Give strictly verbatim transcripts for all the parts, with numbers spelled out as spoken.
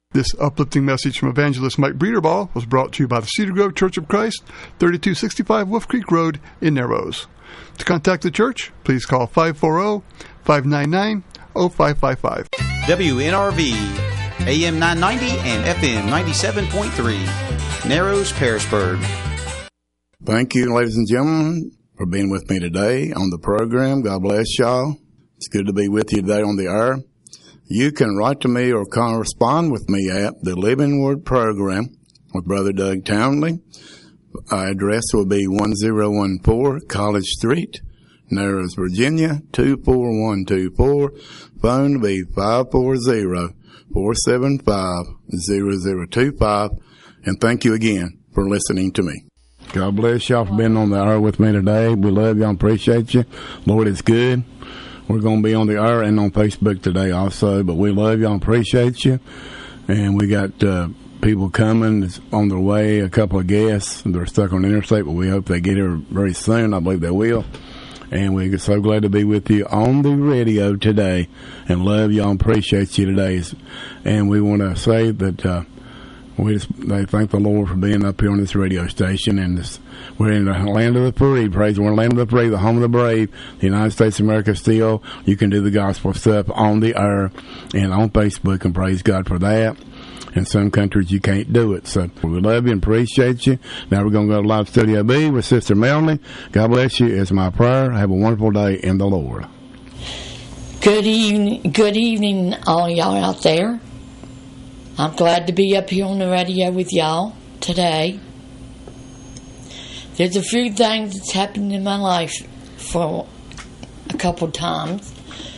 This uplifting message from evangelist Mike Breederball was brought to you by the Cedar Grove Church of Christ, thirty-two sixty-five Wolf Creek Road in Narrows. To contact the church, please call five four zero, five nine nine, zero five five five. W N R V, A M nine ninety and F M ninety-seven point three, Narrows, Pearisburg. Thank you, ladies and gentlemen, for being with me today on the program. God bless y'all. It's good to be with you today on the air. You can write to me or correspond with me at the Living Word Program with Brother Doug Townley. Our address will be one zero one four College Street, Narrows, Virginia, two four one two four. Phone will be five four zero, four seven five, zero zero two five. And thank you again for listening to me. God bless y'all for being on the air with me today. We love y'all and appreciate you. Lord is good. We're going to be on the air and on Facebook today also, but we love y'all and appreciate you. And we got uh, people coming it's on their way, a couple of guests. They're stuck on the interstate, but we hope they get here very soon. I believe they will. And we're so glad to be with you on the radio today and love y'all and appreciate you today. And we want to say that uh, we just they thank the Lord for being up here on this radio station. And this, we're in the land of the free. Praise, we're in the land of the free, the home of the brave. The United States of America still, you can do the gospel stuff on the air and on Facebook, and praise God for that. In some countries, you can't do it. So we love you and appreciate you. Now we're going to go to Live Studio B with Sister Melanie. God bless you. It's my prayer. Have a wonderful day in the Lord. Good evening, good evening, all y'all out there. I'm glad to be up here on the radio with y'all today. There's a few things that's happened in my life for a couple times.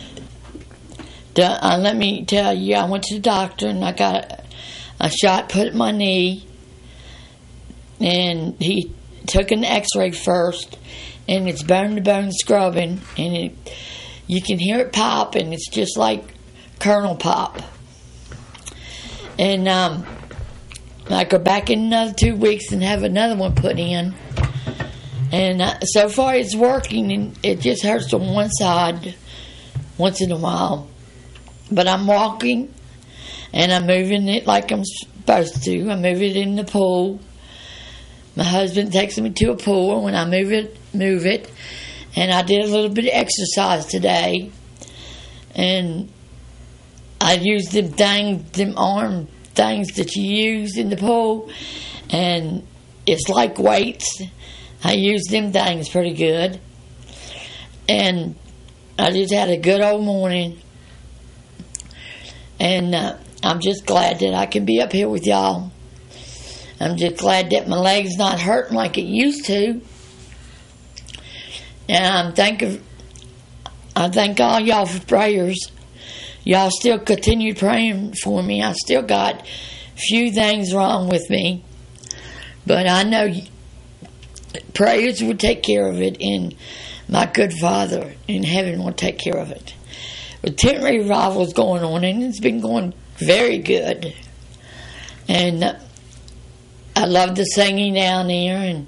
The, uh, let me tell you, I went to the doctor and I got a, a shot put in my knee, and he took an x-ray first, and it's bone-to-bone scrubbing, and it, you can hear it pop, and it's just like kernel pop. And um, I go back in another two weeks and have another one put in. And uh, so far it's working, and it just hurts on one side once in a while. But I'm walking, and I'm moving it like I'm supposed to. I move it in the pool. My husband takes me to a pool, and when I move it, move it. And I did a little bit of exercise today. And I used them things, them arm things that you use in the pool. And it's like weights. I used them things pretty good. And I just had a good old morning. And uh, I'm just glad that I can be up here with y'all. I'm just glad that my leg's not hurting like it used to. And I'm thanking, I thank all y'all for prayers. Y'all still continue praying for me. I still got a few things wrong with me. But I know prayers will take care of it, and my good Father in heaven will take care of it. The tent revival is going on, and it's been going very good. And uh, I love the singing down there, and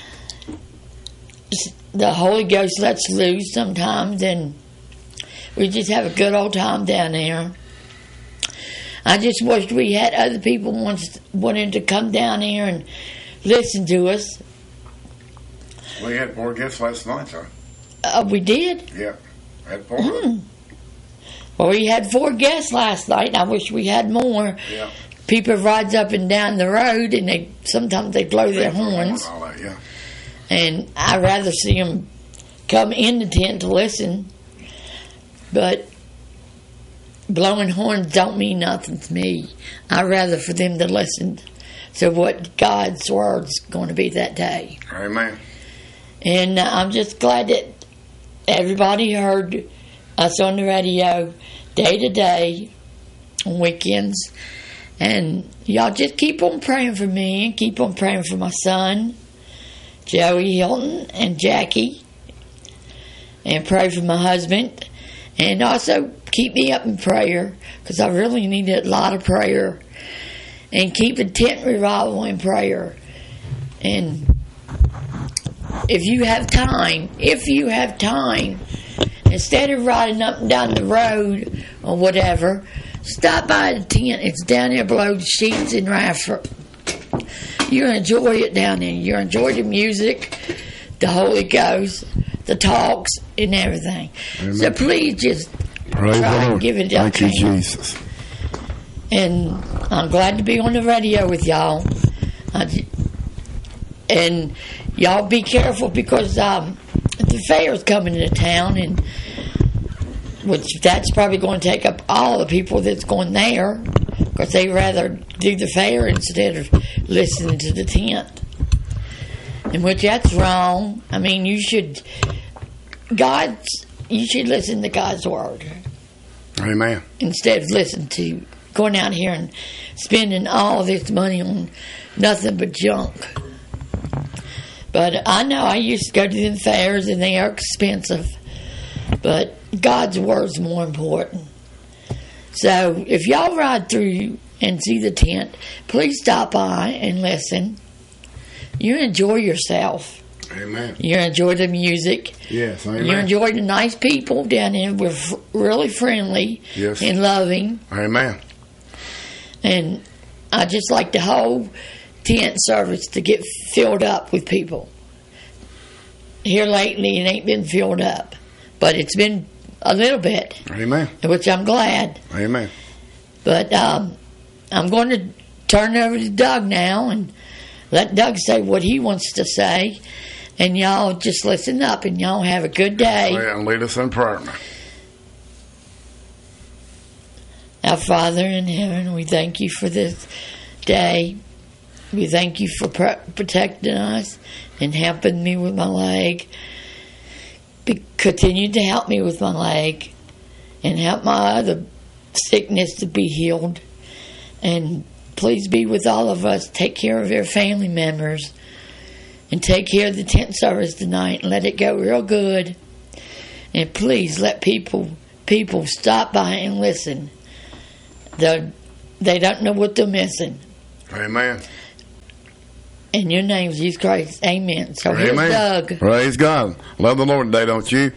the Holy Ghost lets loose sometimes, and we just have a good old time down there. I just wish we had other people wants, wanting to come down here and listen to us. We had four guests last night, sir. Uh, we did? Yeah, had four. Mm. Well, we had four guests last night. I wish we had more. Yeah. People rides up and down the road, and they sometimes they blow their horns. All that, yeah. And I'd rather see them come in the tent to listen. But blowing horns don't mean nothing to me. I'd rather for them to listen to what God's word's going to be that day. Amen. And uh, I'm just glad that everybody heard us on the radio day to day on weekends. And y'all just keep on praying for me and keep on praying for my son, Joey Hilton, and Jackie. And pray for my husband. And also keep me up in prayer, because I really need a lot of prayer. And keep the tent revival in prayer. And if you have time, if you have time, instead of riding up and down the road or whatever, stop by the tent. It's down there below the Sheets in Radford. You'll enjoy it down there. You'll enjoy the music, the Holy Ghost, the talks, and everything. Amen. So please just Praise try the and Lord. give it a Thank you, chance. Jesus. And I'm glad to be on the radio with y'all. I j- and y'all be careful because um, the fair's coming to town, and which that's probably going to take up all the people that's going there because they rather do the fair instead of listening to the tent. And which that's wrong. I mean, you should God's you should listen to God's word. Amen. Instead of listening to going out here and spending all this money on nothing but junk. But I know I used to go to them fairs and they are expensive. But God's word's more important. So if y'all ride through and see the tent, please stop by and listen. You enjoy yourself. Amen. You enjoy the music. Yes, amen. You enjoy the nice people down there. We're f- really friendly Yes. and loving. Amen. And I just like the whole tent service to get filled up with people. Here lately, it ain't been filled up. But it's been a little bit. Amen. Which I'm glad. Amen. But um, I'm going to turn it over to Doug now and let Doug say what he wants to say. And y'all just listen up and y'all have a good day. Well, and lead us in prayer. Our Father in heaven, we thank you for this day. We thank you for pr- protecting us and helping me with my leg. Be- continue to help me with my leg and help my other sickness to be healed. And please be with all of us. Take care of our family members. And take care of the tent service tonight and let it go real good. And please let people people stop by and listen. They're, they don't know what they're missing. Amen. In your name, Jesus Christ. Amen. So Amen. here's Doug. Praise God. Love the Lord today, don't you?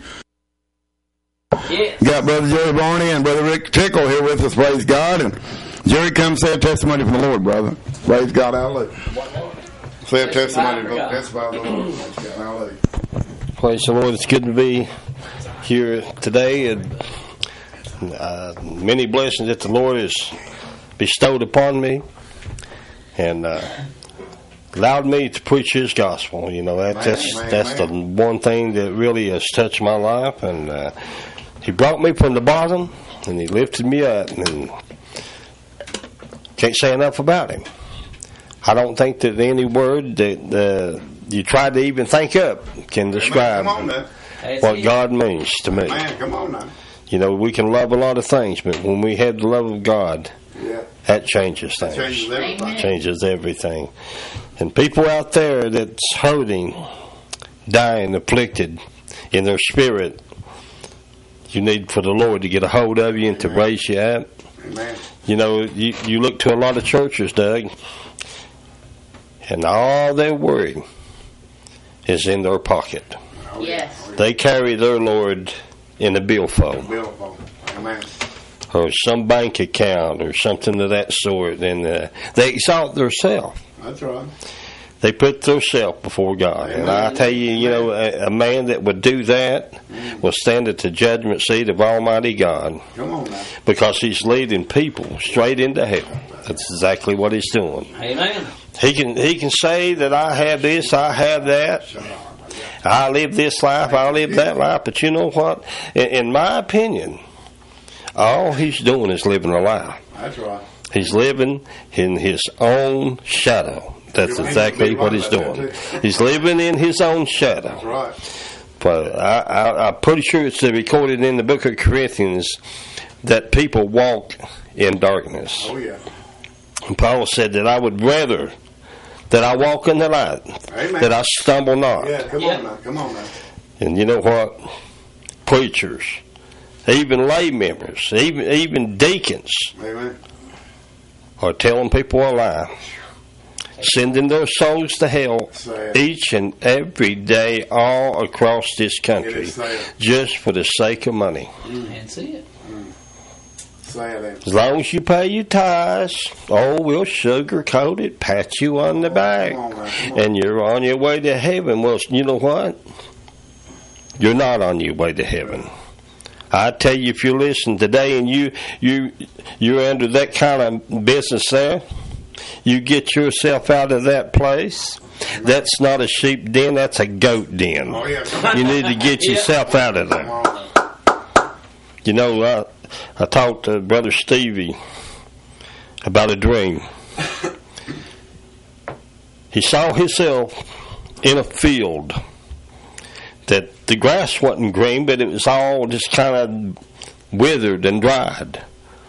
Yes. Got Brother Jerry Barney and Brother Rick Tickle here with us. Praise God. And Jerry, come say a testimony from the Lord, brother. Praise God. Hallelujah. Say a testimony. Testify of the Lord. Praise God. Hallelujah. Praise the Lord. It's good to be here today. And uh, many blessings that the Lord has bestowed upon me and uh, allowed me to preach His gospel. You know, that, that's man, that's man. the one thing that really has touched my life. And uh, He brought me from the bottom and He lifted me up. And can't say enough about Him. I don't think that any word that uh, you try to even think up can describe Come on now. what God means to me. Man, come on now. You know, we can love a lot of things, but when we have the love of God, Yeah. that changes things. Changes everything. Changes everything. And people out there that's hurting, dying, afflicted in their spirit, you need for the Lord to get a hold of you and to raise you up. Amen. You know, you, you look to a lot of churches, Doug, and all their worry is in their pocket. Yes. They carry their Lord in a billfold Billfold. Amen. or some bank account or something of that sort, and uh, they exalt themselves. That's right. They put themselves before God. And I tell you, you know, a, a man that would do that will stand at the judgment seat of Almighty God Come on now. because he's leading people straight into hell. That's exactly what he's doing. Amen. He can he can say that I have this, I have that. I live this life, I live that life. But you know what? In, in my opinion, all he's doing is living a lie. That's right. He's living in his own shadow. That's exactly what he's doing. He's living in his own shadow. That's right. But I, I, I'm pretty sure it's recorded in the book of Corinthians that people walk in darkness. Oh, yeah. And Paul said that I would rather that I walk in the light, Amen. that I stumble not. Yeah, come Yeah. on now. Come on now. And you know what? Preachers, even lay members, even even deacons Amen. are telling people a lie, sending their souls to hell Sad. each and every day all across this It country is sad. just for the sake of money. That's it. As long as you pay your tithes, oh, we'll sugarcoat it, pat you on the back, and you're on your way to heaven. Well, you know what? You're not on your way to heaven. I tell you, if you listen today and you you you're under that kind of business there, you get yourself out of that place. That's not a sheep den, that's a goat den. You need to get yourself out of there. You know, I, I talked to Brother Stevie about a dream. He saw himself in a field that the grass wasn't green, but it was all just kind of withered and dried.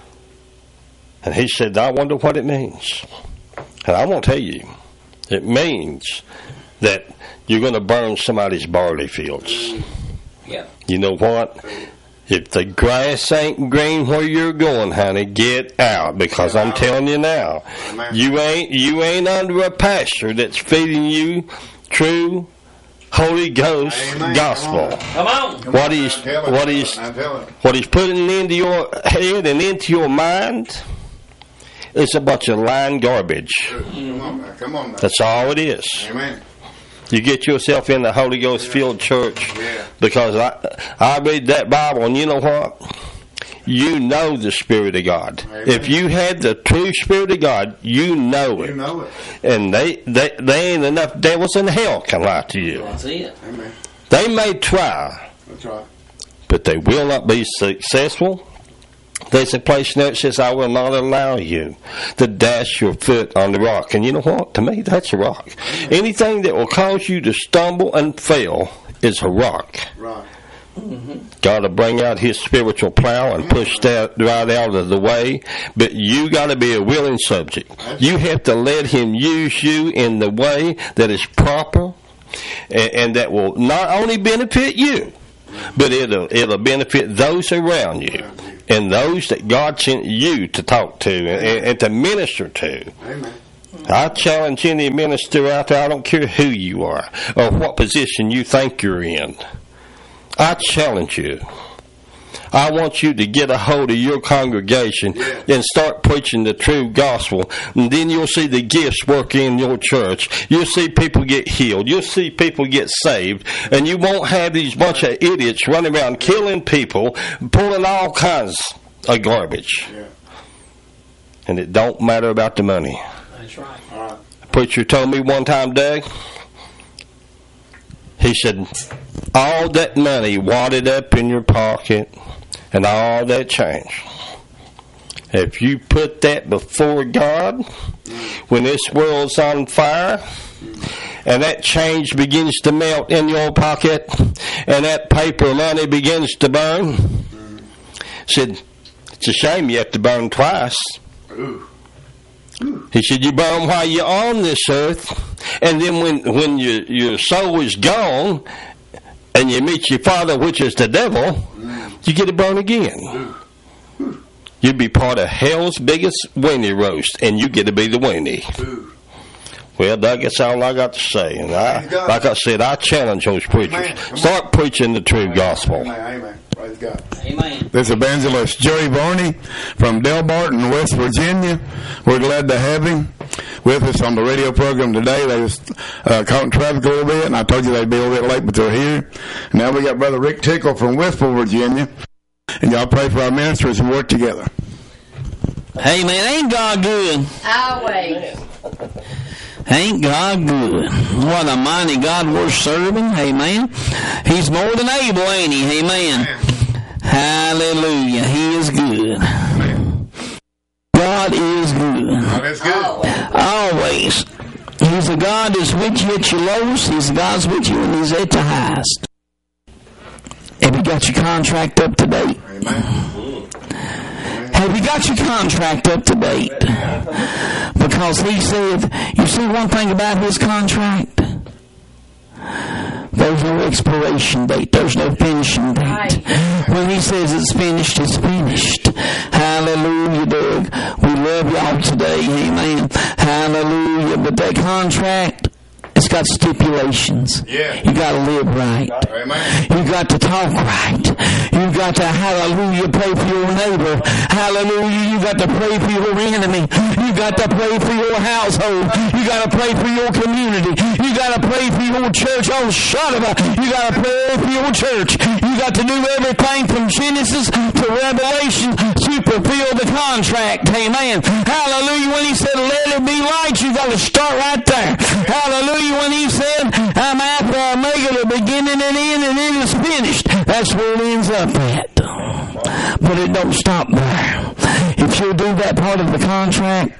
And he said, I wonder what it means. And I won't tell you. It means that you're going to burn somebody's barley fields. Yeah. You know what? If the grass ain't green where you're going, honey, get out. Because I'm telling you now, you ain't you ain't under a pasture that's feeding you true Holy Ghost Amen. Gospel. Come on. Come what on, he's what he's what he's putting into your head and into your mind. It's a bunch of lying garbage. Come on, man. Come on, man. That's all it is. Amen. You get yourself in the Holy Ghost filled church Yeah. because I I read that Bible and you know what? You know the Spirit of God. Amen. If you had the true Spirit of God, you know it. You know it. And they, they, they ain't enough devils in hell can lie to you. That's it. Amen. They may try, That's right. but they will not be successful. There's a place there that says, I will not allow you to dash your foot on the rock. And you know what? To me, that's a rock. Anything that will cause you to stumble and fail is a rock. Right. Mm-hmm. God will bring out his spiritual plow and push that right out of the way. But you got to be a willing subject. You have to let him use you in the way that is proper and, and that will not only benefit you, but it'll it'll benefit those around you and those that God sent you to talk to and, and, and to minister to. Amen. I challenge any minister out there, I don't care who you are or what position you think you're in. I challenge you. I want you to get a hold of your congregation and start preaching the true gospel. And then you'll see the gifts work in your church. You'll see people get healed. You'll see people get saved. And you won't have these bunch of idiots running around killing people, pulling all kinds of garbage. Yeah. And it don't matter about the money. That's right. All right. A preacher told me one time, Doug, he said, all that money wadded up in your pocket and all that change, if you put that before God, when this world's on fire, and that change begins to melt in your pocket, and that paper money begins to burn, said, it's a shame you have to burn twice. He said, you burn while you're on this earth, and then when, when you, your soul is gone, and you meet your father, which is the devil, you get to burn again. You'd be part of hell's biggest weenie roast, and you get to be the weenie. Well, Doug, that's all I got to say. And I, like I said, I challenge those preachers. Start preaching the true gospel. Amen. Praise God. Amen. This is Evangelist Joey Varney from Delbarton, West Virginia. We're glad to have him with us on the radio program today. They was uh, caught in traffic a little bit, and I told you they'd be a little bit late, but they're here. Now we got Brother Rick Tickle from Westport, Virginia. And y'all pray for our ministry as we work together. Hey, man, ain't God good? Always. Ain't God good? What a mighty God we're serving. Amen. He's more than able, ain't he? Amen. Hallelujah. He is good. God is good. God is good. Always. He's a God that's with you at your lowest. He's a God that's with you when he's at your highest. Have you got your contract up to date? Amen. Have you got your contract up to date? Because he said, you see one thing about his contract? There's no expiration date. There's no finishing date. When he says it's finished, it's finished. Hallelujah, Doug. We love y'all today. Amen. Hallelujah. But that contract is it's got stipulations. Yeah. You got to live right. Amen. You got to talk right. You got to, hallelujah, pray for your neighbor. Hallelujah, you got to pray for your enemy. You got to pray for your household. You got to pray for your community. You got to pray for your church. Oh, shut up. You got to pray for your church. You got to do everything from Genesis to Revelation to fulfill the contract. Amen. Hallelujah. When he said, let it be light, you got to start right there. Hallelujah. When he said, I'm Alpha, Omega, the beginning and end, and it is finished. That's where it ends up at. But it don't stop there. If you'll do that part of the contract,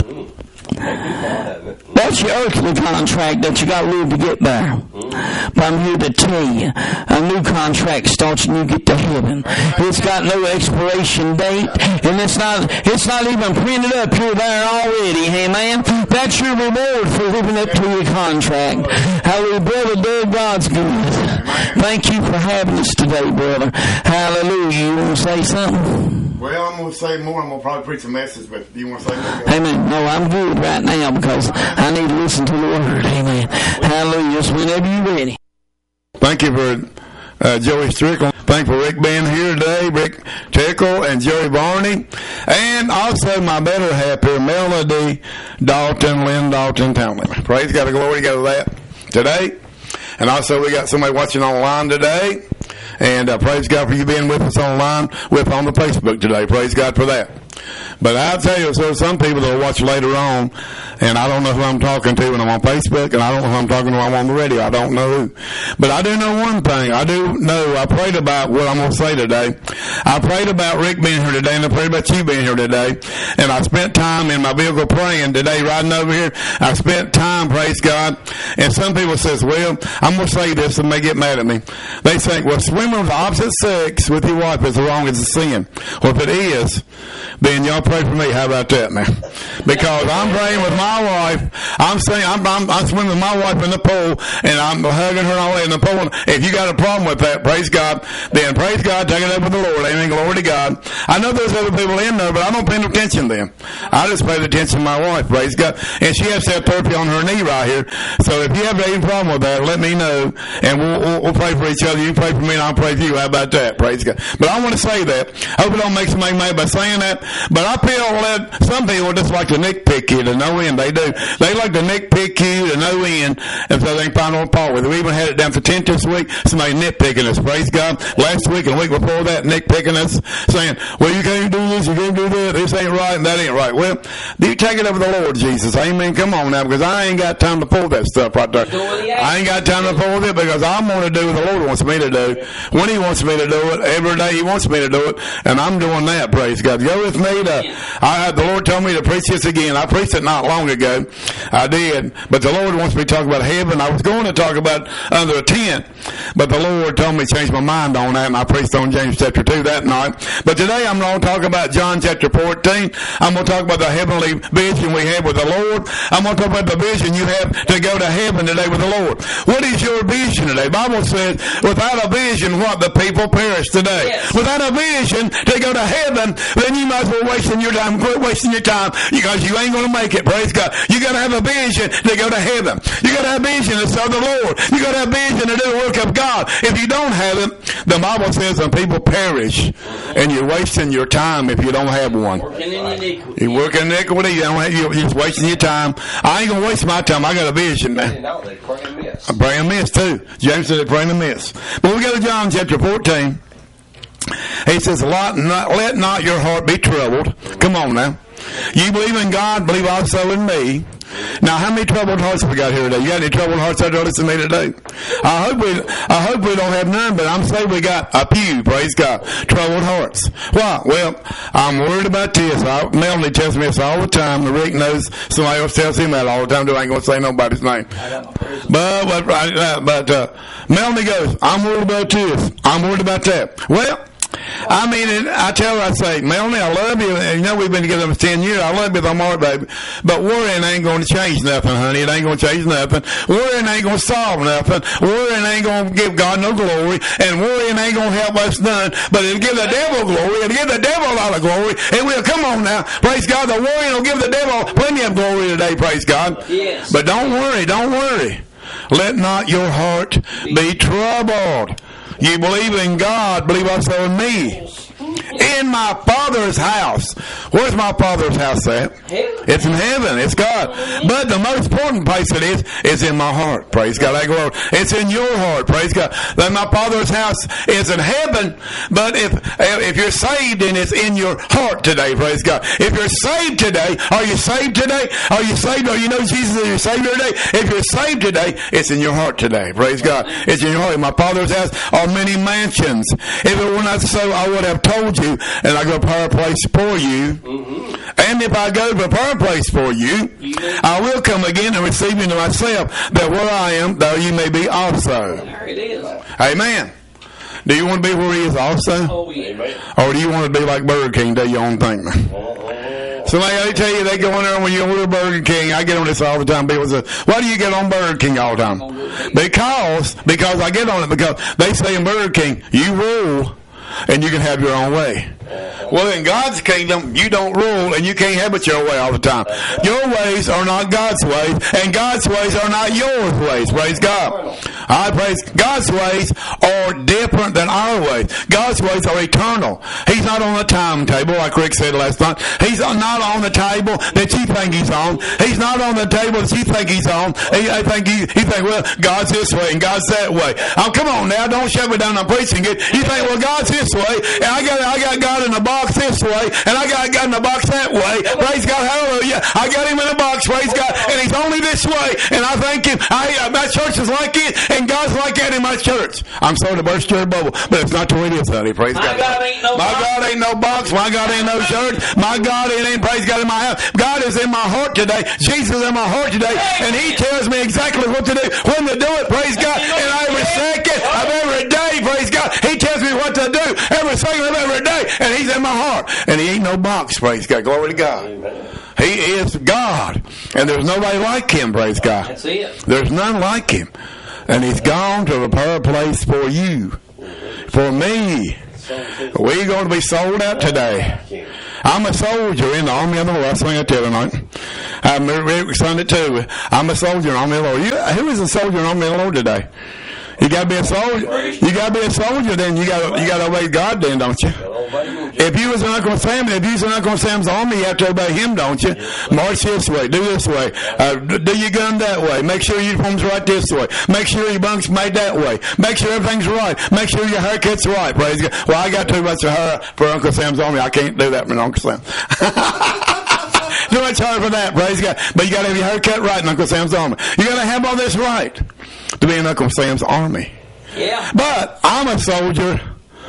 that's your earthly contract that you got to live to get there. But I'm here to tell you, a new contract starts when you get to heaven. It's got no expiration date, and it's not it's not even printed up. You're there already, amen? That's your reward for living up to your contract. Hallelujah, brother Doug, God's good. Thank you for having us today, brother. Hallelujah. You want to say something? Well, I'm going to say more. I'm going to probably preach a message, but do you want to say more? Amen. No, I'm good right now because I need to listen to the word. Amen. Hallelujah. Just whenever you're ready. Thank you for uh, Joey Strickland. Thank you for Rick being here today, Rick Tickle and Jerry Barney. And also my better half here, Melody Dalton, Lynn Dalton Townley. Praise God, glory go to that today. And also we got somebody watching online today. And uh, praise God for you being with us online, with on the Facebook today. Praise God for that. But I'll tell you, so some people that will watch later on, and I don't know who I'm talking to when I'm on Facebook, and I don't know who I'm talking to when I'm on the radio. I don't know who. But I do know one thing. I do know, I prayed about what I'm going to say today. I prayed about Rick being here today, and I prayed about you being here today. And I spent time in my vehicle praying today, riding over here. I spent time, praise God. And some people says, well, I'm going to say this, and they get mad at me. They think, well, swimming with the opposite sex with your wife is wrong as a sin. Well, if it is, then y'all pray for me. How about that, man? Because I'm praying with my wife. I'm saying I'm, I'm, I'm swimming with my wife in the pool, and I'm hugging her all in the pool. If you got a problem with that, praise God, then praise God, take it up with the Lord. Amen. Glory to God. I know there's other people in there, but I don't pay no attention to them. I just pay attention to my wife. Praise God. And she has to have therapy on her knee right here. So if you have any problem with that, let me know, and we'll, we'll, we'll pray for each other. You pray for me, and I'll pray for you. How about that? Praise God. But I want to say that. I hope it don't make somebody mad by saying that. But I feel that some people just like to nitpick you to no end. They do. They like to nitpick you to no end, and so they can find no fault with it. We even had it down for ten this week. Somebody nitpicking us. Praise God. Last week and the week before that, nitpicking us, saying, well, you can't do this, you can't do that, this ain't right, and that ain't right. Well, you take it over the Lord Jesus. Amen. Come on now, because I ain't got time to pull that stuff right there. I ain't got time to pull it because I'm going to do what the Lord wants me to do. When He wants me to do it, every day He wants me to do it, and I'm doing that. Praise God. Go with me to, I, the Lord told me to preach this again. I preached it not long ago. I did. But the Lord wants me to talk about heaven. I was going to talk about under a tent, but the Lord told me to change my mind on that, and I preached on James chapter two that night. But today I'm going to talk about John chapter fourteen. I'm going to talk about the heavenly vision we have with the Lord. I'm going to talk about the vision you have to go to heaven today with the Lord. What is your vision today? The Bible says, without a vision, what? The people perish today. Yes. Without a vision to go to heaven, then you might as well wasting your time. Quit wasting your time because you ain't going to make it. Praise God. You got to have a vision to go to heaven. You got to have a vision to serve the Lord. You got to have a vision to do the work of God. If you don't have it, the Bible says some people perish, and you're wasting your time if you don't have one. Working in iniquity. You're working in iniquity. You don't have, you're just wasting your time. I ain't going to waste my time. I got a vision, man. I'm praying a miss, too. James said they're praying a miss. But we go to John chapter fourteen. He says, let not, let not your heart be troubled. Come on now. You believe in God, believe also in me. Now, how many troubled hearts have we got here today? You got any troubled hearts out there listening to me today? I hope we, I hope we don't have none, but I'm saying we got a few, praise God, troubled hearts. Why? Well, I'm worried about this. I, Melanie tells me this all the time. Rick knows somebody else tells him that all the time, too. I ain't going to say nobody's name. But, but, but uh, Melanie goes, I'm worried about this. I'm worried about that. Well, I mean, it, I tell her, I say, Melanie, I love you. And you know, we've been together for ten years. I love you with all my heart, baby. But worrying ain't going to change nothing, honey. It ain't going to change nothing. Worrying ain't going to solve nothing. Worrying ain't going to give God no glory. And worrying ain't going to help us none. But it'll give the devil glory. It'll give the devil a lot of glory. It will. Come on now. Praise God. The worrying will give the devil plenty of glory today, praise God. Yes. But don't worry. Don't worry. Let not your heart be troubled. You believe in God, believe also in me. In my Father's house. Where's my Father's house at? It's in heaven. It's God. But the most important place it is, is in my heart. Praise God. It's in your heart. Praise God. Then my Father's house is in heaven. But if if you're saved and it's in your heart today, praise God. If you're saved today, are you saved today? Are you saved? Are you know Jesus is your Savior today? If you're saved today, it's in your heart today. Praise God. It's in your heart. In my Father's house are many mansions. If it were not so, I would have told you, and I go prepare a place for you. Mm-hmm. And if I go to prepare a place for you, I will come again and receive you to myself, that where I am, there you may be also. There it is. Amen. Do you want to be where he is also? Oh, yeah. Or do you want to be like Burger King, do your own thing? So like I tell you, they go in there when you go to Burger King. I get on this all the time. People say, why do you get on Burger King all the time? Because, because I get on it because they say in Burger King, you rule and you can have your own way. Well, in God's kingdom, you don't rule and you can't have it your way all the time. Your ways are not God's ways, and God's ways are not your ways. Praise God. I praise God's ways are different than our ways. God's ways are eternal. He's not on the timetable, like Rick said last night. He's not on the table that you think he's on. He's not on the table that you think he's on. He, I think he, he think, well, God's this way and God's that way. Oh, come on now, don't shove it down. I'm preaching it. You think, well, God's this way, and I got, I got God in the box this way, and I got God in the box that way. Praise God, hallelujah. I got him in the box, praise God, and he's only this way, and I thank him. I, my church is like it, and God's like that in my church. I'm sorry to burst your bubble, but it's not the way it is, honey. Praise my God. God ain't no my box. God ain't no box. My God ain't no church. My God ain't, praise God, in my house. God is in my heart today. Jesus is in my heart today, and he tells me exactly what to do, when to do it, praise God, and every second of every day, praise God, he tells me what to do every second of every day, and he's in my heart, and he ain't no box, praise God. Glory to God. Amen. He is God, and there's nobody like him, praise God. That's it. There's none like him, and he's gone to prepare a place for you, for me. We're going to be sold out today. I'm a soldier in the army of the Lord. I sang it tonight. I sung it too. I'm a soldier in the army of the Lord. You, who is a soldier in the army of the Lord today? You got to be a soldier. You got to be a soldier. Then you got you got to obey God. Then, don't you? If you was in Uncle Sam, if you was in Uncle Sam's army, you have to obey him, don't you? March this way. Do this way. Uh, do your gun that way. Make sure your uniform's right this way. Make sure your bunk's made that way. Make sure everything's right. Make sure your haircut's right. Praise God. Well, I got too much of hair for Uncle Sam's army. I can't do that for Uncle Sam. Too much hair for that. Praise God. But you got to have your hair cut right in Uncle Sam's army. You got to have all this right to be in Uncle Sam's army. Yeah. But I'm a soldier,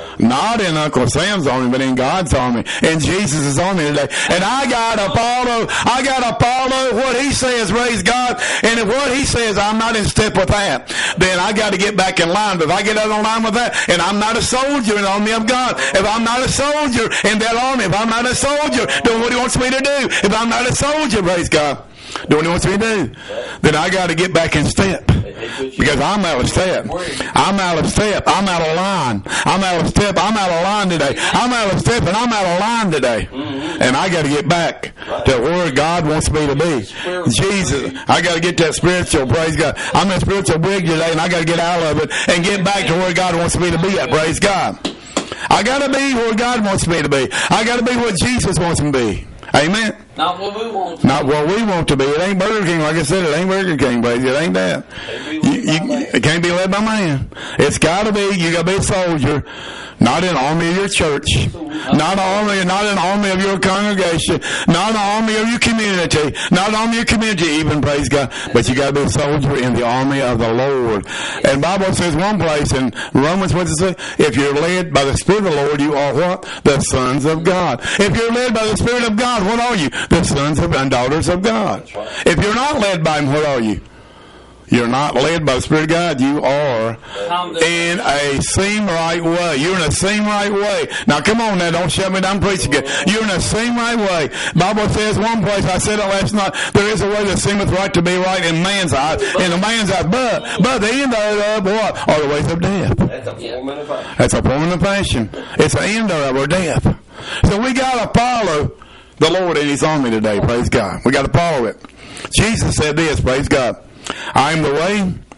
not in Uncle Sam's army, but in God's army, in Jesus' army today. And I gotta follow, I gotta follow what he says, praise God. And if what he says, I'm not in step with that, then I gotta get back in line. But if I get out of line with that, and I'm not a soldier in the army of God, if I'm not a soldier in that army, if I'm not a soldier doing what he wants me to do, if I'm not a soldier, praise God, doing what he wants me to do, then I gotta get back in step. Because I'm out of step. I'm out of step. I'm out of line. I'm out of step. I'm out of line today. I'm out of step and I'm out of line today. And I got to get back to where God wants me to be. Jesus, I got to get that spiritual, praise God. I'm in a spiritual brig today and I got to get out of it and get back to where God wants me to be at, praise God. I got to be where God wants me to be. I got to be what Jesus wants me to be. Amen. Not what we want to Not what we want to be. It ain't Burger King. Like I said, it ain't Burger King, baby. It ain't that. You, you, it can't be led by man. It's got to be, you got to be a soldier. Not an army of your church. Not an army, not an army of your congregation. Not an army of your community. Not an army of your community even, praise God. But you got to be a soldier in the army of the Lord. And Bible says one place in Romans, what does it say? If you're led by the Spirit of the Lord, you are what? The sons of God. If you're led by the Spirit of God, what are you? The sons of and daughters of God. If you're not led by Him, what are you? You're not led by the Spirit of God. You are in a seem right way. You're in a seem right way. Now, come on now. Don't shut me down preaching again. You're in a seem right way. Bible says one place, I said it last night, there is a way that seemeth right to be right in man's eyes, in a man's eyes. But, but the end of what? Are the ways of death. That's a form and a fashion. That's a form and a fashion. It's the end of our death. So we got to follow the Lord in His army today. Praise God. We got to follow it. Jesus said this, praise God. I am the way,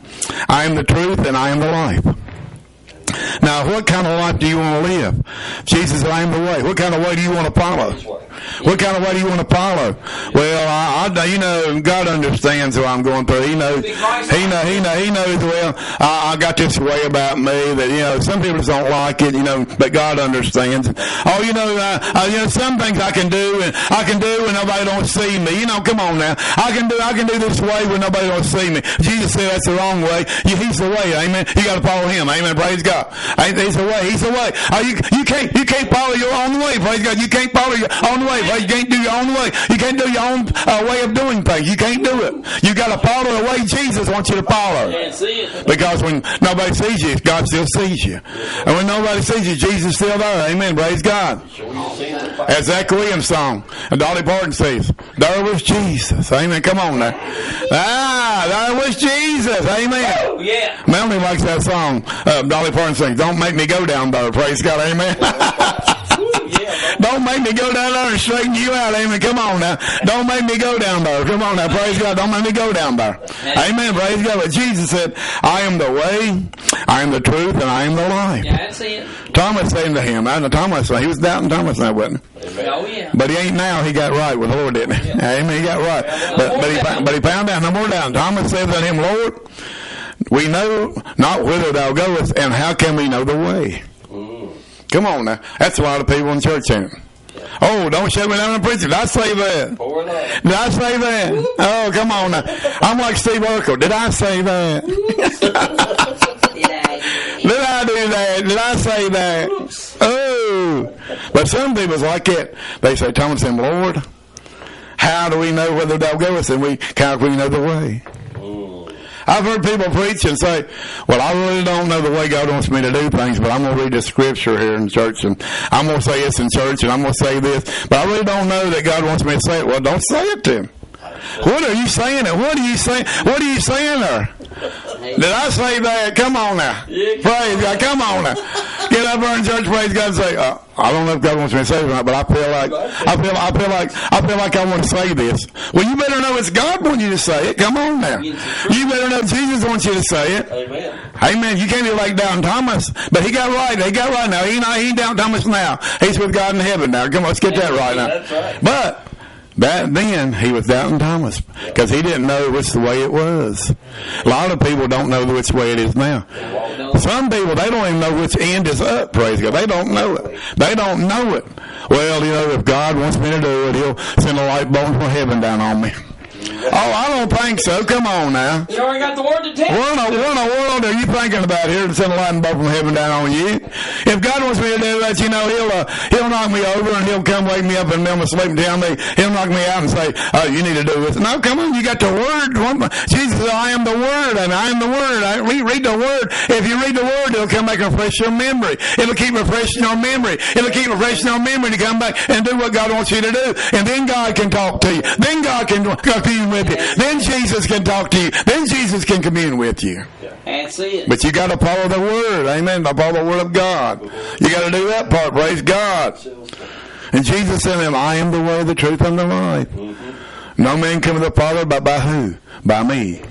I am the truth and I am the life. Now, what kind of life do you want to live? Jesus said, I am the way. What kind of way do you want to follow? What kind of way do you want to follow? Well, I, I, you know, God understands what I'm going through. He knows, he know, he know, he knows. Well, I, I got this way about me that, you know, some people just don't like it, you know, but God understands. Oh, you know, uh, uh, you know, some things I can do and I can do and nobody don't see me. You know, come on now. I can do, I can do this way when nobody don't see me. Jesus said that's the wrong way. He's the way. Amen. You got to follow Him. Amen. Praise God. He's the way. He's the way. Oh, you, you can't, you can't follow your own way. Praise God. You can't follow your own way. You can't do your own way. You can't do your own uh, way of doing things. You can't do it. You got to follow the way Jesus wants you to follow. Because when nobody sees you, God still sees you. And when nobody sees you, Jesus is still there. Amen. Praise God. As Zach Williams song, and Dolly Parton says, there was Jesus. Amen. Come on now. Ah, there was Jesus. Amen. Oh, yeah. Melanie likes that song. Uh, Dolly Parton sings, don't make me go down there. Praise God. Amen. Don't make me go down there and straighten you out. Amen. Come on now. Don't make me go down there. Come on now. Praise God. Don't make me go down there. Amen. Praise God. But Jesus said, I am the way, I am the truth, and I am the life. Yeah, that's it. Thomas saying to him, I know Thomas, he was doubting Thomas now, wasn't he? Oh, yeah. But he ain't now. He got right with the Lord, didn't he? Yeah. Amen. He got right. But, but, he, but he found out no more down. Thomas said to him, Lord, we know not whither thou goest, and how can we know the way? Mm. Come on now. That's a lot of people in church, ain't it? Oh, don't shut me down and preach it. Did I say that? Did I say that? Oh, come on now. I'm like Steve Urkel. Did I say that? Did I do that? Did I say that? Oops. Oh. But some people's like it. They say, Thomas and Lord, how do we know whether thou goest, and we how can we know the way? I've heard people preach and say, well, I really don't know the way God wants me to do things, but I'm going to read the scripture here in church, and I'm going to say this in church, and I'm going to say this, but I really don't know that God wants me to say it. Well, don't say it to him. What are you saying? What are you saying? What are you saying there? Did I say that? Come on now. Praise God. Come on now. Get up there in church, praise God, and say, uh, I don't know if God wants me to say it or not, but I feel like I feel I feel like I feel like I want to say this. Well, you better know it's God wants you to say it. Come on now. You better know Jesus wants you to say it. Amen. Amen. You can't be like doubting Thomas, but he got right. He got right now. He not he ain't doubting Thomas now. He's with God in heaven now. Come on, let's get that right now. That's right. But back then, he was doubting Thomas because he didn't know which the way it was. A lot of people don't know which way it is now. Some people, they don't even know which end is up, praise God. They don't know it. They don't know it. Well, you know, if God wants me to do it, he'll send a light bolt from heaven down on me. Oh, I don't think so. Come on now. You already got the word to tell. What in, the, what in the world are you thinking about here to send a lightning bolt from heaven down on you? If God wants me to do that, you know, he'll uh, he'll knock me over and he'll come wake me up in the middle of sleep and tell me, he'll knock me out and say, oh, you need to do this. No, come on, you got the word. Jesus said, I am the word, and I am the word. I read the word. If you read the word, it'll come back and refresh your memory. It'll keep refreshing your memory. It'll keep refreshing your memory to come back and do what God wants you to do. And then God can talk to you. Then God can commune with you. Then Jesus can talk to you. Then Jesus can commune with you. That's it. But you got to follow the word. Amen. Follow the word of God. You got to do that part. Praise God. And Jesus said to him, I am the way, the truth, and the life. Mm-hmm. No man cometh to the Father but by who? By me.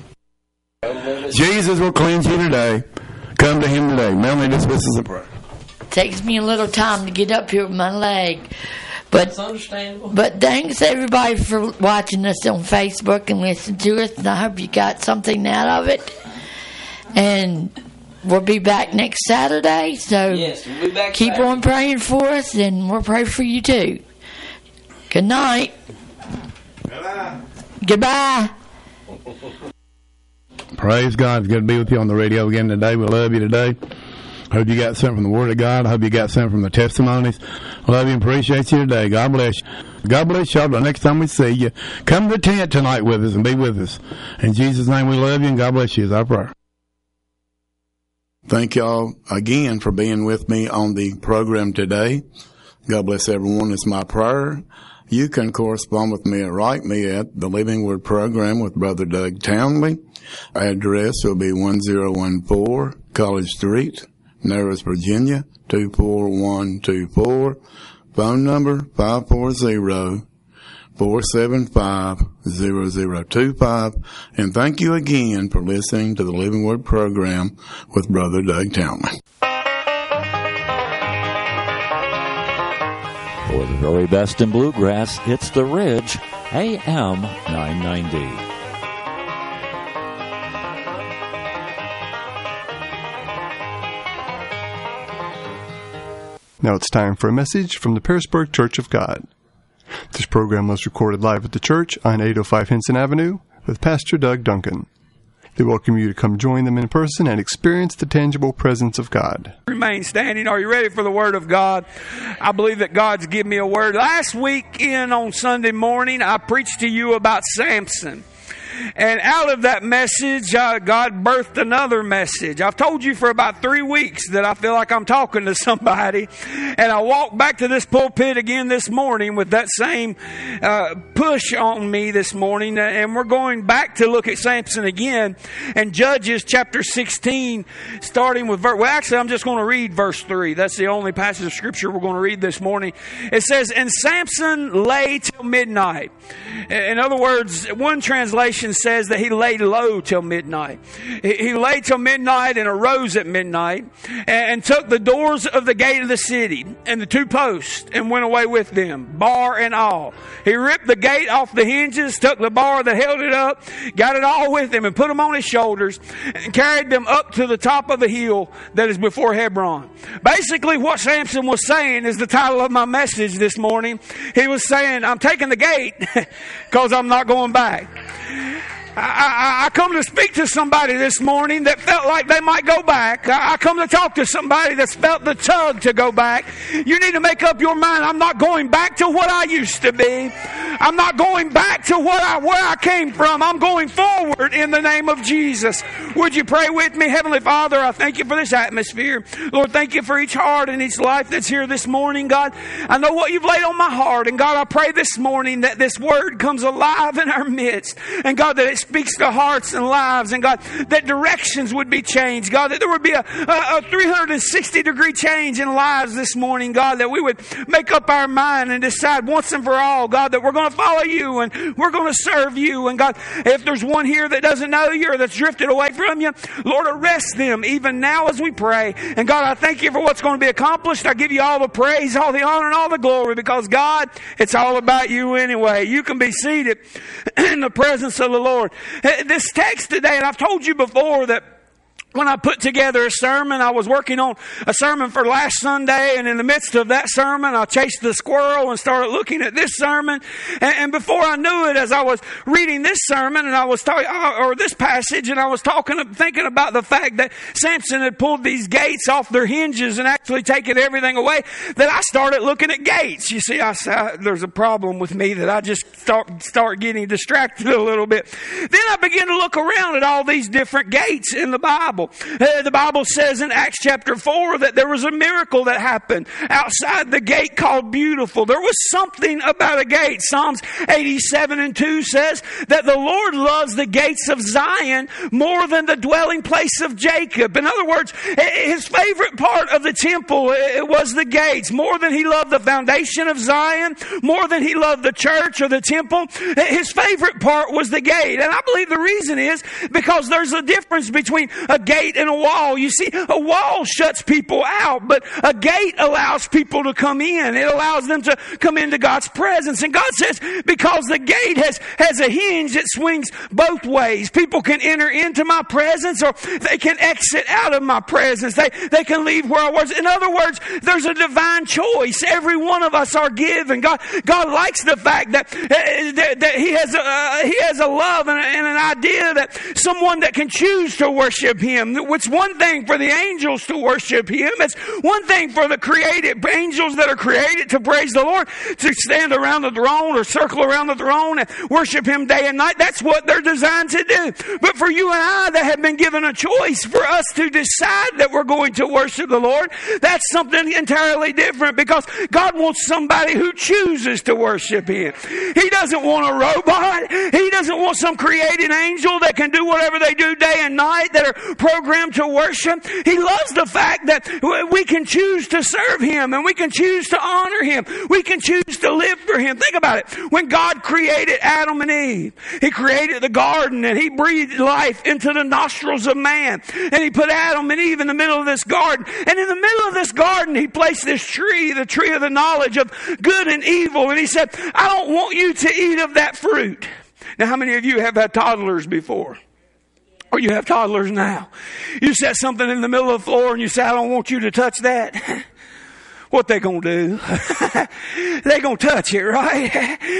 Jesus will cleanse you today. Come to him today. Melanie, dismiss us a prayer. Takes me a little time to get up here with my leg. But, That's understandable. But thanks everybody for watching us on Facebook and listening to us. And I hope you got something out of it. And we'll be back next Saturday. So yes, we'll be back keep Saturday. on praying for us, and we'll pray for you too. Good night. Goodbye. Goodbye. Praise God. It's good to be with you on the radio again today. We love you today. Hope you got something from the Word of God. I hope you got something from the testimonies. Love you and appreciate you today. God bless you. God bless y'all. The next time we see you, come to the tent tonight with us and be with us. In Jesus' name we love you, and God bless you is our prayer. Thank y'all again for being with me on the program today. God bless everyone. It's my prayer. You can correspond with me and write me at the Living Word Program with Brother Doug Townley. Address will be one zero one four College Street, Narrows, Virginia, two four one two four. Phone number five four zero, four seven five, zero zero two five. And thank you again for listening to the Living Word program with Brother Doug Townley. For the very best in bluegrass, it's The Ridge, A M nine ninety. Now it's time for a message from the Pearisburg Church of God. This program was recorded live at the church on eight oh five Henson Avenue with Pastor Doug Duncan. They welcome you to come join them in person and experience the tangible presence of God. Remain standing. Are you ready for the Word of God? I believe that God's given me a word. Last weekend on Sunday morning, I preached to you about Samson. And out of that message, uh, God birthed another message. I've told you for about three weeks that I feel like I'm talking to somebody. And I walked back to this pulpit again this morning with that same uh, push on me this morning. And we're going back to look at Samson again. And Judges chapter sixteen, starting with verse... Well, actually, I'm just going to read verse three. That's the only passage of Scripture we're going to read this morning. It says, "And Samson lay till midnight." In other words, one translation says that he laid low till midnight. He lay till midnight and arose at midnight and took the doors of the gate of the city and the two posts and went away with them, bar and all. He ripped the gate off the hinges, took the bar that held it up, got it all with him and put them on his shoulders and carried them up to the top of the hill that is before Hebron. Basically, what Samson was saying is the title of my message this morning. He was saying, I'm taking the gate because I'm not going back. I, I, I come to speak to somebody this morning that felt like they might go back. I, I come to talk to somebody that's felt the tug to go back. You need to make up your mind. I'm not going back to what I used to be. I'm not going back to what I, where I came from. I'm going forward in the name of Jesus. Would you pray with me? Heavenly Father, I thank you for this atmosphere. Lord, thank you for each heart and each life that's here this morning, God. I know what you've laid on my heart. And God, I pray this morning that this word comes alive in our midst. And God, that it speaks to hearts and lives, and God, that directions would be changed, God, that there would be a, a, a three hundred sixty degree change in lives this morning, God, that we would make up our mind and decide once and for all, God, that we're going to follow you and we're going to serve you. And God, if there's one here that doesn't know you or that's drifted away from you, Lord, arrest them even now as we pray. And God, I thank you for what's going to be accomplished. I give you all the praise, all the honor, and all the glory, because God, it's all about you anyway. You can be seated in the presence of the Lord. This text today, and I've told you before that when I put together a sermon, I was working on a sermon for last Sunday, and in the midst of that sermon, I chased the squirrel and started looking at this sermon. And, and before I knew it, as I was reading this sermon and I was talking, or this passage, and I was talking, thinking about the fact that Samson had pulled these gates off their hinges and actually taken everything away, that I started looking at gates. You see, I, I, there's a problem with me that I just start start getting distracted a little bit. Then I began to look around at all these different gates in the Bible. Uh, the Bible says in Acts chapter four that there was a miracle that happened outside the gate called Beautiful. There was something about a gate. Psalms eighty-seven and two says that the Lord loves the gates of Zion more than the dwelling place of Jacob. In other words, his favorite part of the temple it was the gates. More than he loved the foundation of Zion, more than he loved the church or the temple, his favorite part was the gate. And I believe the reason is because there's a difference between a gate and a wall. You see, a wall shuts people out, but a gate allows people to come in. It allows them to come into God's presence. And God says, because the gate has, has a hinge that swings both ways. People can enter into my presence or they can exit out of my presence. They, they can leave where I was. In other words, there's a divine choice. Every one of us are given. God, God likes the fact that, uh, that, that He has a, uh, He has a love and, a, and an idea that someone that can choose to worship Him. It's one thing for the angels to worship Him. It's one thing for the created angels that are created to praise the Lord, to stand around the throne or circle around the throne and worship Him day and night. That's what they're designed to do. But for you and I that have been given a choice for us to decide that we're going to worship the Lord, that's something entirely different, because God wants somebody who chooses to worship Him. He doesn't want a robot. He doesn't doesn't want some created angel that can do whatever they do day and night, that are programmed to worship. He loves the fact that we can choose to serve Him and we can choose to honor Him. We can choose to live for Him. Think about it. When God created Adam and Eve, He created the garden and He breathed life into the nostrils of man. And He put Adam and Eve in the middle of this garden. And in the middle of this garden, He placed this tree, the tree of the knowledge of good and evil. And He said, I don't want you to eat of that fruit. Now, how many of you have had toddlers before? Or you have toddlers now? You set something in the middle of the floor and you say, I don't want you to touch that. What they gonna do? They gonna touch it, right?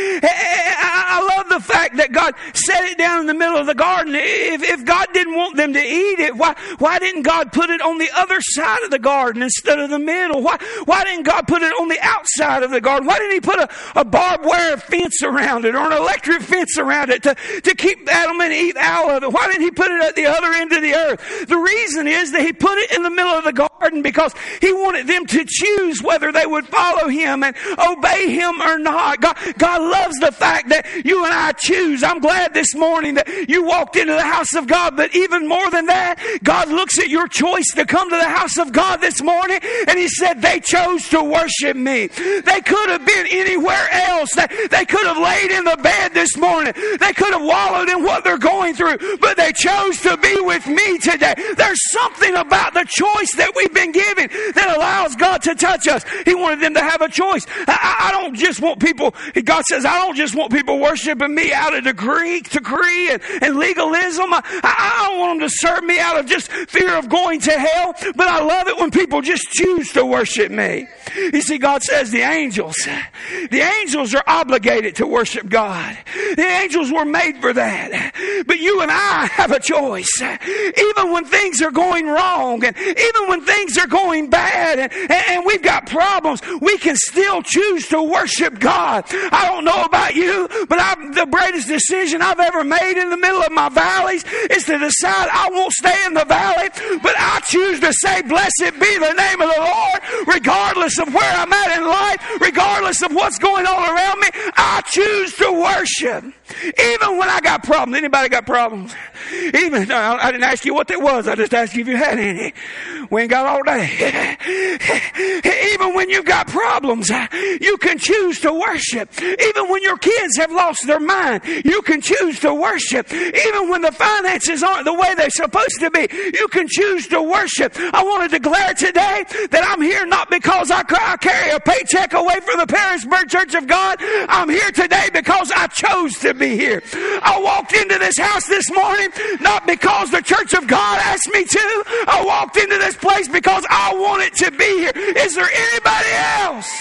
I love the fact that God set it down in the middle of the garden. If, if God didn't want them to eat it, why, why didn't God put it on the other side of the garden instead of the middle? Why, why didn't God put it on the outside of the garden? Why didn't He put a, a barbed wire fence around it or an electric fence around it to, to keep Adam and Eve out of it? Why didn't He put it at the other end of the earth? The reason is that He put it in the middle of the garden because He wanted them to choose whether they would follow Him and obey Him or not. God, God loves the fact that you and I choose. I'm glad this morning that you walked into the house of God, but even more than that, God looks at your choice to come to the house of God this morning and He said they chose to worship Me. They could have been anywhere else. They, they could have laid in the bed this morning. They could have wallowed in what they're going through, but they chose to be with Me today. There's something about the choice that we've been given that allows God to touch us. He wanted them to have a choice. I, I don't just want people, God says, I don't just want people worshiping Me out of decree, decree and, and legalism. I, I don't want them to serve Me out of just fear of going to hell, but I love it when people just choose to worship Me. You see, God says the angels, the angels are obligated to worship God. The angels were made for that. But you and I have a choice. Even when things are going wrong and even when things are going bad and, and we've got problems, we can still choose to worship God. I don't know about you, but I've, the greatest decision I've ever made in the middle of my valleys is to decide I won't stay in the valley, but I choose to say, blessed be the name of the Lord, regardless of where I'm at in life, regardless of what's going on around me. I choose to worship. Even when I got problems. Anybody got problems? Even, no, I didn't ask you what that was. I just asked you if you had any. We ain't got all day. Even when you've got problems, you can choose to worship. Even when your kids have lost their mind, you can choose to worship. Even when the finances aren't the way they're supposed to be, you can choose to worship. I want to declare today that I'm here not because I carry a paycheck away from the Parisburg Church of God. I'm here today because I chose to be here. I walked into this house this morning not because the Church of God asked me to. I walked into this place because I wanted to be here. Is there anybody else?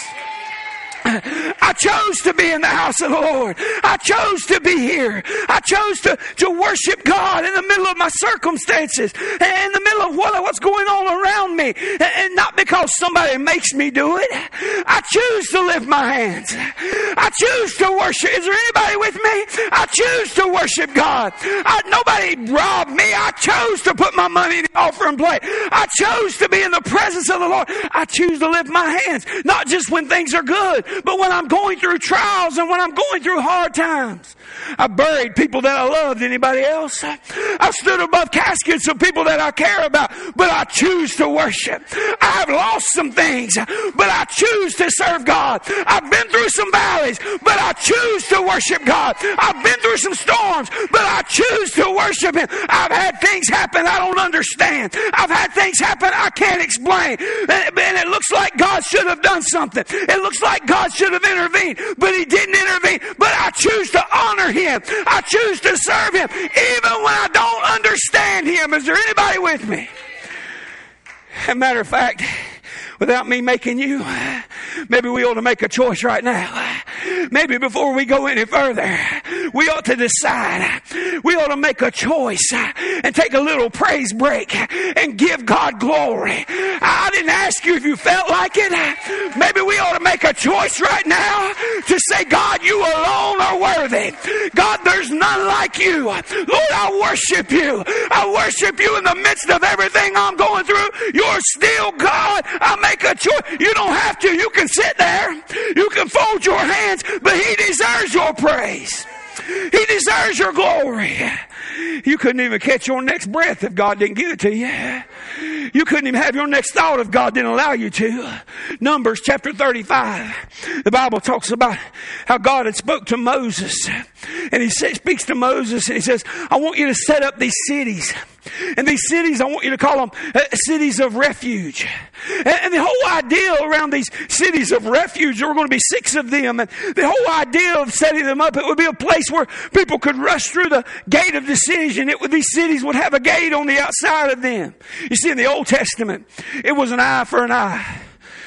I chose to be in the house of the Lord. I chose to be here. I chose to, to worship God in the middle of my circumstances, in the middle of what, what's going on around me, and not because somebody makes me do it. I choose to lift my hands. I choose to worship. Is there anybody with me? I choose to worship God. I, nobody robbed me. I chose to put my money in the offering plate. I chose to be in the presence of the Lord. I choose to lift my hands, not just when things are good, but when I'm going through trials and when I'm going through hard times. I buried people that I loved. Anybody else? I stood above caskets of people that I care about, but I choose to worship. I have lost some things, but I choose to serve God. I've been through some valleys, but I choose to worship God. I've been through some storms, but I choose to worship Him. I've had things happen I don't understand. I've had things happen I can't explain. And it looks like God should have done something. It looks like God should have intervened, but He didn't intervene. But I choose to honor Him. I choose to serve Him, even when I don't understand Him. Is there anybody with me? As a matter of fact, without me making you, maybe we ought to make a choice right now. Maybe before we go any further, we ought to decide. We ought to make a choice and take a little praise break and give God glory. I didn't ask you if you felt like it. Maybe we ought to make a choice right now to say, God, you alone are worthy. God, there's none like you. Lord, I worship you. I worship you in the midst of everything I'm going through. You're still God. I make a choice. You don't have to. You can sit there. You can fold your hands, but He deserves your praise. He deserves your glory. You couldn't even catch your next breath if God didn't give it to you. You couldn't even have your next thought if God didn't allow you to. Numbers chapter thirty-five. The Bible talks about how God had spoke to Moses. And he says, speaks to Moses and he says, I want you to set up these cities. And these cities, I want you to call them uh, cities of refuge. And, and the whole idea around these cities of refuge, there were going to be six of them. And the whole idea of setting them up, it would be a place where people could rush through the gate of decision. It would, these cities would have a gate on the outside of them. You see, in the Old Testament, it was an eye for an eye.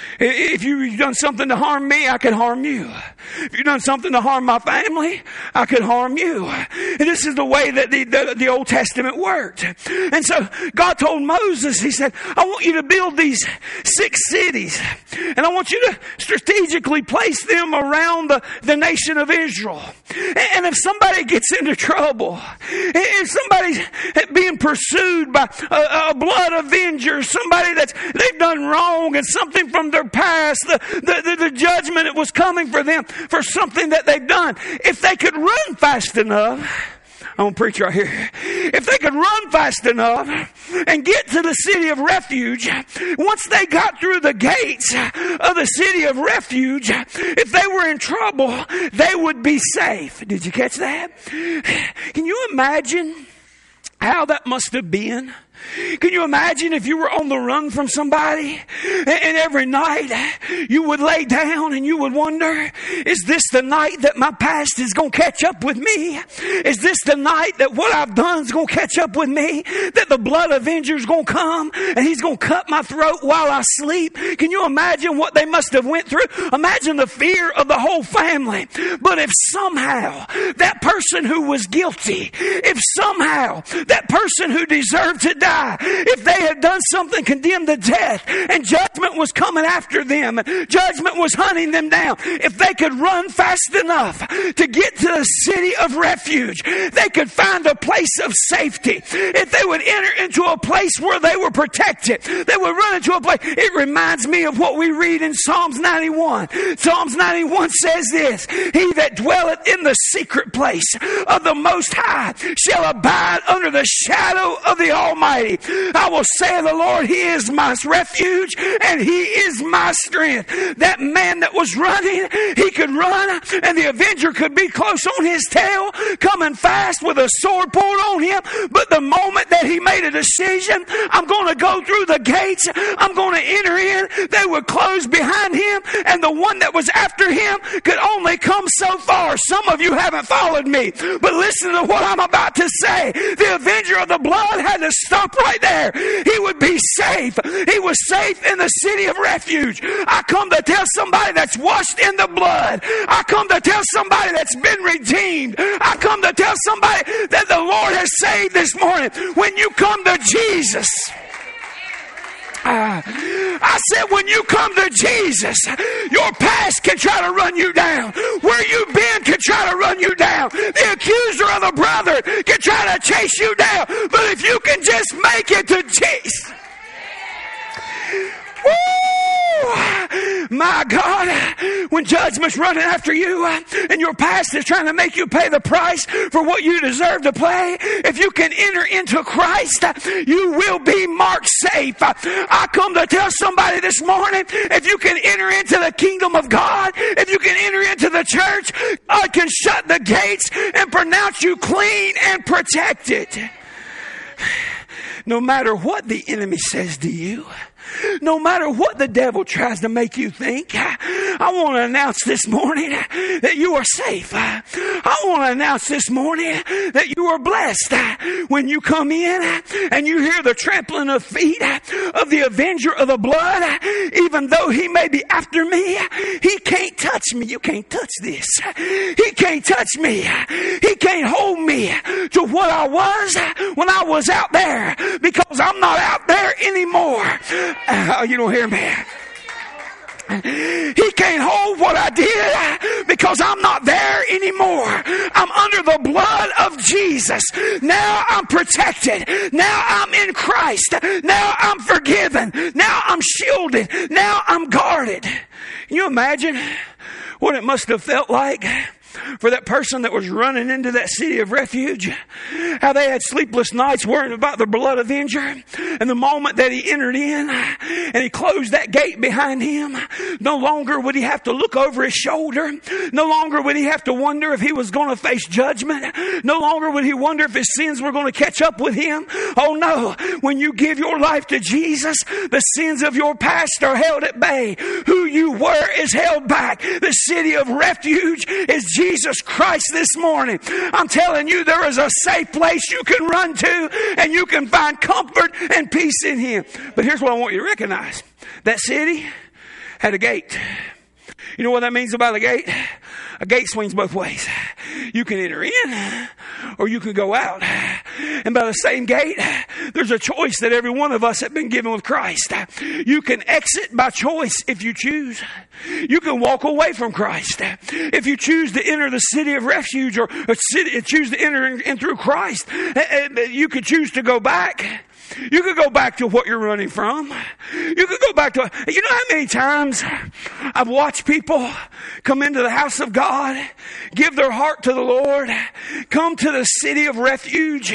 If you've done something to harm me, I could harm you. If you've done something to harm my family, I could harm you. And this is the way that the, the, the Old Testament worked. And so God told Moses, he said, I want you to build these six cities. And I want you to strategically place them around the, the nation of Israel. And if somebody gets into trouble, if somebody's being pursued by a, a blood avenger, somebody that's they've done wrong and something from their past, the, the, the, the judgment that was coming for them for something that they've done, if they could run fast enough, I'm going to preach right here. If they could run fast enough and get to the city of refuge, once they got through the gates of the city of refuge, if they were in trouble, they would be safe. Did you catch that? Can you imagine how that must have been? Can you imagine if you were on the run from somebody and every night you would lay down and you would wonder, is this the night that my past is going to catch up with me? Is this the night that what I've done is going to catch up with me? That the blood avenger is going to come and he's going to cut my throat while I sleep? Can you imagine what they must have went through? Imagine the fear of the whole family. But if somehow that person who was guilty, if somehow that person who deserved to die, if they had done something condemned to death and judgment was coming after them, judgment was hunting them down, if they could run fast enough to get to the city of refuge, they could find a place of safety. If they would enter into a place where they were protected, they would run into a place. It reminds me of what we read in Psalms ninety-one. Psalms ninety-one says this, he that dwelleth in the secret place of the Most High shall abide under the shadow of the Almighty. I will say of the Lord, he is my refuge and he is my strength. That man that was running, he could run and the avenger could be close on his tail, coming fast with a sword pulled on him. But the moment that he made a decision, I'm going to go through the gates, I'm going to enter in, they would close behind him, and the one that was after him could only come so far. Some of you haven't followed me, but listen to what I'm about to say. The avenger of the blood had to stop right there. He would be safe. He was safe in the city of refuge. I come to tell somebody that's washed in the blood. I come to tell somebody that's been redeemed. I come to tell somebody that the Lord has saved this morning. When you come to Jesus, Uh, I said, when you come to Jesus, your past can try to run you down. Where you've been can try to run you down. The accuser of the brother can try to chase you down. But if you can just make it to Jesus, woo, my God, when judgment's running after you and your past is trying to make you pay the price for what you deserve to pay, if you can enter into Christ, you will be marked safe. I come to tell somebody this morning, if you can enter into the kingdom of God, if you can enter into the church, God can shut the gates and pronounce you clean and protected. No matter what the enemy says to you, no matter what the devil tries to make you think, I want to announce this morning that you are safe. I want to announce this morning that you are blessed. When you come in and you hear the trampling of feet of the avenger of the blood, even though he may be after me, he can't touch me. You can't touch this. He can't touch me. He can't hold me to what I was when I was out there, because I'm not out there anymore. Uh, you don't hear me. He can't hold what I did because I'm not there anymore. I'm under the blood of Jesus. Now I'm protected. Now I'm in Christ. Now I'm forgiven. Now I'm shielded. Now I'm guarded. Can you imagine what it must have felt like for that person that was running into that city of refuge. How they had sleepless nights worrying about the blood avenger. And the moment that he entered in and he closed that gate behind him, no longer would he have to look over his shoulder. No longer would he have to wonder if he was going to face judgment. No longer would he wonder if his sins were going to catch up with him. Oh no, when you give your life to Jesus, the sins of your past are held at bay. Who you were is held back. The city of refuge is Jesus Christ this morning. I'm telling you, there is a safe place you can run to and you can find comfort and peace in Him. But here's what I want you to recognize. That city had a gate. You know what that means about a gate? A gate swings both ways. You can enter in or you can go out. And by the same gate, there's a choice that every one of us have been given with Christ. You can exit by choice if you choose. You can walk away from Christ. If you choose to enter the city of refuge or, or city, choose to enter in, in through Christ, you could choose to go back. You could go back to what you're running from. You could go back to, you know how many times I've watched people come into the house of God, give their heart to the Lord, come to the city of refuge,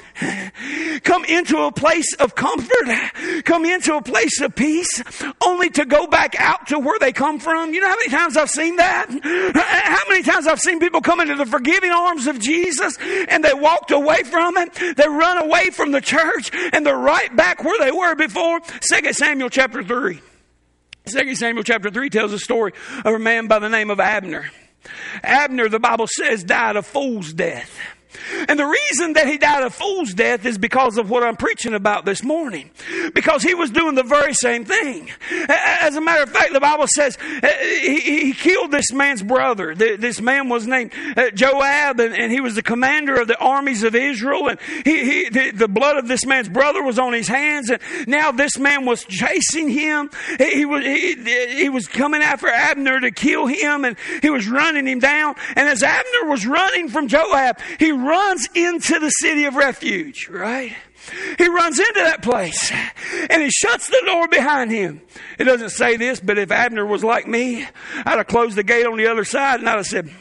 come into a place of comfort, come into a place of peace, only to go back out to where they come from. You know how many times I've seen that? How many times I've seen people come into the forgiving arms of Jesus and they walked away from it. They run away from the church and they're right back where they were before. Second Samuel chapter three. Second Samuel chapter three tells a story of a man by the name of Abner. Abner, the Bible says, died a fool's death. And the reason that he died a fool's death is because of what I'm preaching about this morning. Because he was doing the very same thing. As a matter of fact, the Bible says he, he killed this man's brother. This man was named Joab, and he was the commander of the armies of Israel. And he, he, the, the blood of this man's brother was on his hands. And now this man was chasing him. He was, he, he was coming after Abner to kill him, and he was running him down. And as Abner was running from Joab, he runs into the city of refuge, right? He runs into that place and he shuts the door behind him. It doesn't say this, but if Abner was like me, I'd have closed the gate on the other side and I'd have said,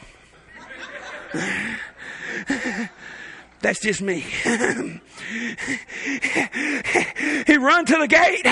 that's just me. He run to the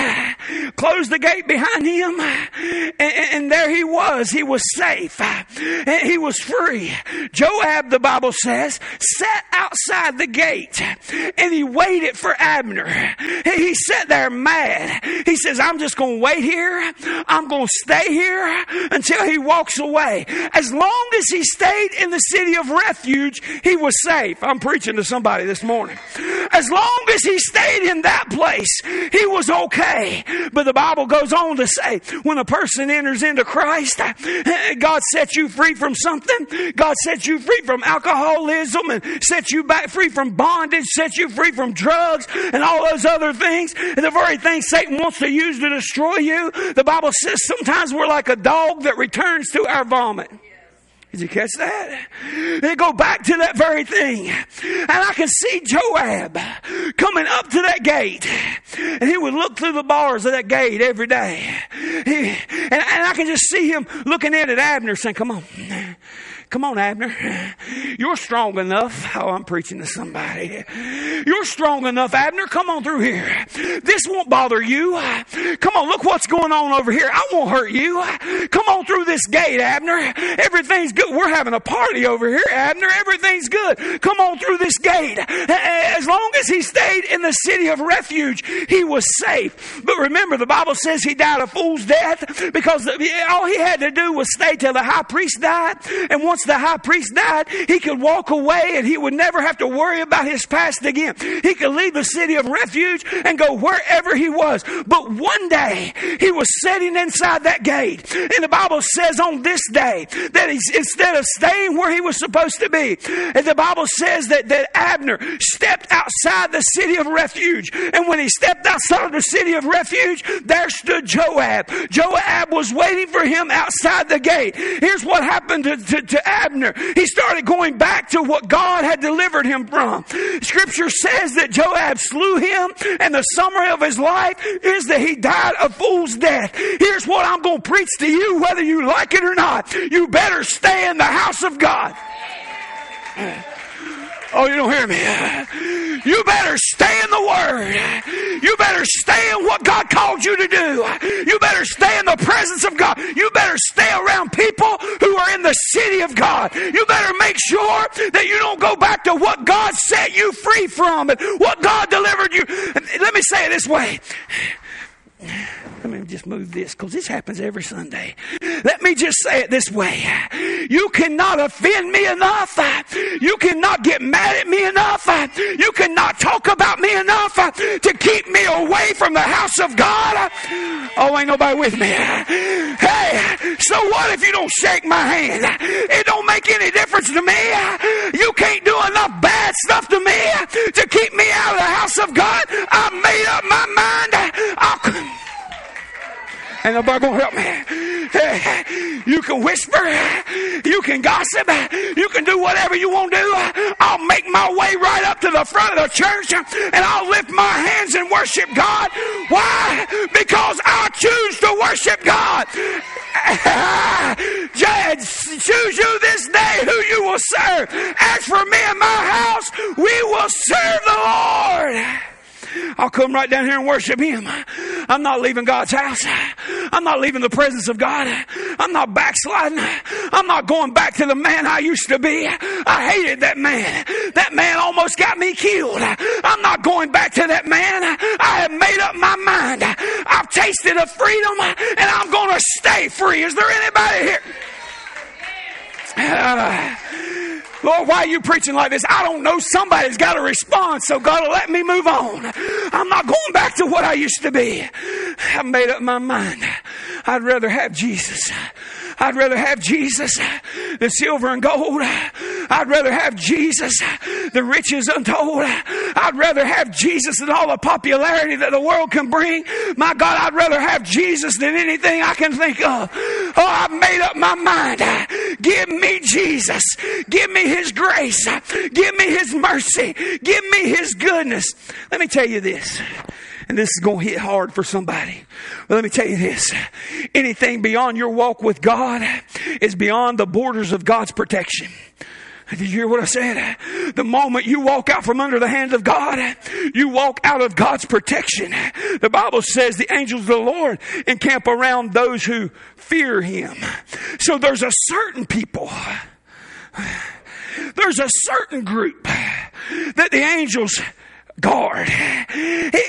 gate, closed the gate behind him, and, and there he was. He was safe. And he was free. Joab, the Bible says, sat outside the gate and he waited for Abner. He sat there mad. He says, I'm just going to wait here. I'm going to stay here until he walks away. As long as he stayed in the city of refuge, he was safe. I'm preaching to somebody this morning. As long as he stayed in that place, he was okay. But the Bible goes on to say, when a person enters into Christ, God sets you free from something. God sets you free from alcoholism and sets you back free from bondage, sets you free from drugs and all those other things. And the very things Satan wants to use to destroy you. The Bible says sometimes we're like a dog that returns to our vomit. Did you catch that? They go back to that very thing. And I can see Joab coming up to that gate. And he would look through the bars of that gate every day. He, and, and I can just see him looking in at Abner saying, come on. Come on, Abner. You're strong enough. Oh, I'm preaching to somebody. You're strong enough, Abner. Come on through here. This won't bother you. Come on, look what's going on over here. I won't hurt you. Come on through this gate, Abner. Everything's good. We're having a party over here, Abner. Everything's good. Come on through this gate. As long as he stayed in the city of refuge, he was safe. But remember, the Bible says he died a fool's death because all he had to do was stay till the high priest died. And once the high priest died, he could walk away and he would never have to worry about his past again. He could leave the city of refuge and go wherever he was. But one day, he was sitting inside that gate. And the Bible says on this day that he's, instead of staying where he was supposed to be, and the Bible says that, that Abner stepped outside the city of refuge. And when he stepped outside of the city of refuge, there stood Joab. Joab was waiting for him outside the gate. Here's what happened to, to, to Abner. He started going back to what God had delivered him from. Scripture says that Joab slew him, and the summary of his life is that he died a fool's death. Here's what I'm going to preach to you, whether you like it or not. You better stay in the house of God. Oh, you don't hear me. You better stay in the Word. You better stay in what God called you to do. You better stay in the presence of God. You better stay around people who are in the city of God. You better make sure that you don't go back to what God set you free from and what God delivered you. Let me say it this way. Let me just move this, because this happens every Sunday. Let me just say it this way. You cannot offend me enough. You cannot get mad at me enough. You cannot talk about me enough to keep me away from the house of God. Oh, ain't nobody with me. Hey, so what if you don't shake my hand? It don't make any difference to me. You can't do enough bad stuff to me to keep me out of the house of God. I made up my mind. I'll... Ain't nobody gonna help me. You can whisper, you can gossip, you can do whatever you want to do. I'll make my way right up to the front of the church and I'll lift my hands and worship God. Why? Because I choose to worship God. Judge, choose you this day who you will serve. As for me and my house, we will serve the Lord. I'll come right down here and worship Him. I'm not leaving God's house. I'm not leaving the presence of God. I'm not backsliding. I'm not going back to the man I used to be. I hated that man. That man almost got me killed. I'm not going back to that man. I have made up my mind. I've tasted of freedom and I'm going to stay free. Is there anybody here? Uh, Lord, why are you preaching like this? I don't know. Somebody's got to respond, so God will let me move on. I'm not going back to what I used to be. I've made up my mind. I'd rather have Jesus. I'd rather have Jesus than silver and gold. I'd rather have Jesus than riches untold. I'd rather have Jesus than all the popularity that the world can bring. My God, I'd rather have Jesus than anything I can think of. Oh, I've made up my mind. Give me Jesus. Give me His grace. Give me His mercy. Give me His goodness. Let me tell you this. And this is going to hit hard for somebody. But let me tell you this. Anything beyond your walk with God is beyond the borders of God's protection. Did you hear what I said? The moment you walk out from under the hand of God, you walk out of God's protection. The Bible says the angels of the Lord encamp around those who fear Him. So there's a certain people, there's a certain group that the angels guard.